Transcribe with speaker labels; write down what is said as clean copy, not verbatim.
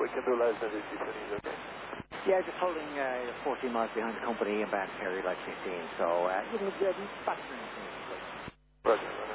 Speaker 1: we can do less than this if you need, okay?
Speaker 2: Yeah, just holding 14 miles behind the company and back area like 15, so you can back to me.
Speaker 1: Roger.